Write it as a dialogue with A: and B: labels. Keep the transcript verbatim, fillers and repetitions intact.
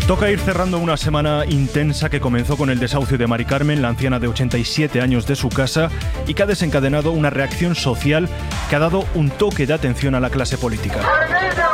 A: Toca ir cerrando una semana intensa que comenzó con el desahucio de Mari Carmen, la anciana de ochenta y siete años, de su casa, y que ha desencadenado una reacción social que ha dado un toque de atención a la clase política.